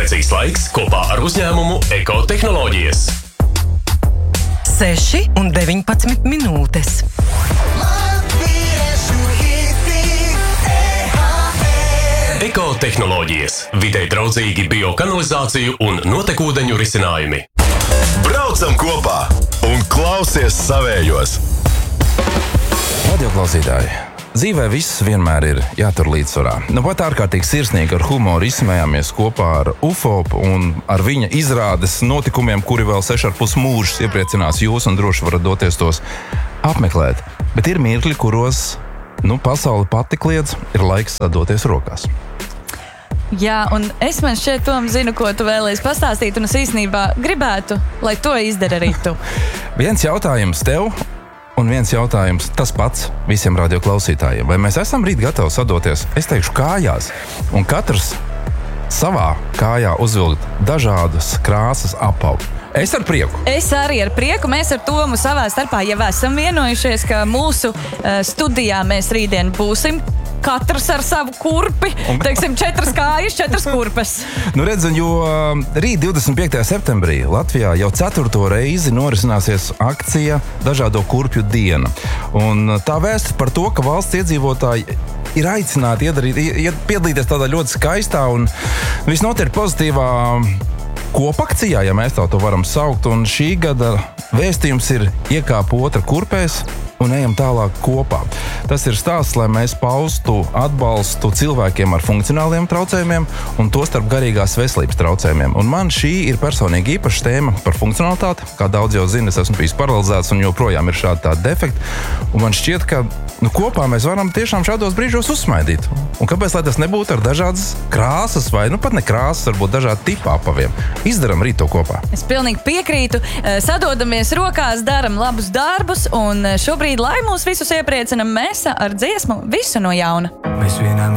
Komunikācijas laiks kopā ar uzņēmumu Ekotehnoloģijas. 6:19 minūtes. Ekotehnoloģijas. Videi draudzīgi biokanalizāciju un notekūdeņu risinājumi. Braucam kopā un klausies savējos! Radioklausītāji, dzīvē viss vienmēr ir jātur līdzsvarā. Pat ārkārtīgi sirsnīgi ar humoru izsmējāmies kopā ar UFOP un ar viņa izrādes notikumiem, kuri vēl 6,5 mūžus iepriecinās jūs un droši varat doties tos apmeklēt. Bet ir mirkļi, kuros pasaule pati kliedz, ir laiks doties rokās. Jā, un es man šķiet, Tom, zinu, ko tu vēlies pastāstīt, un es īstenībā gribētu, lai to izdara arī tu. Viens jautājums tev. Un viens jautājums, tas pats visiem radioklausītājiem. Vai mēs esam rīt gatavi sadoties, es teikšu, kājās, un katrs savā kājā uzvilkt dažādas krāsas apavu? Es ar prieku. Es arī ar prieku. Mēs ar Tomu savā starpā jau esam vienojušies, ka mūsu studijā mēs rītdien būsim katrs ar savu kurpi. Teiksim, 4 kājas, 4 kurpes. Jo rīt 25. septembrī Latvijā jau 4. reizi norisināsies akcija Dažādo kurpju diena. Un tā vēsts par to, ka valsts iedzīvotāji ir aicināti piedalīties tādā ļoti skaistā un visnotaļ pozitīvā kopakcijā, ja mēs tā to varam saukt. Un šī gada vēstījums ir iekāp otra kurpēs un ejam tālāk kopā. Tas ir stāsts, lai mēs paustu atbalstu cilvēkiem ar funkcionāliem traucējumiem un tostarp garīgās veselības traucējumiem. Un man šī ir personīgi īpaša tēma par funkcionalitāti. Kā daudz jau zina, es esmu bijis paralizēts un joprojām ir šādi tādi defekti. Un man šķiet, ka kopā mēs varam tiešām šādos brīžos uzsmaidīt. Un kāpēc, lai tas nebūtu ar dažādas krāsas vai pat ne krāsas, varbūt dažādi tipi apaviem? Izdaram rīt to kopā. Es pilnīgi piekrītu. Sadodamies rokās, daram labus darbus un šobrīd, lai mūs visus iepriecinam, mēs ar dziesmu Visu no jauna. Mēs vienā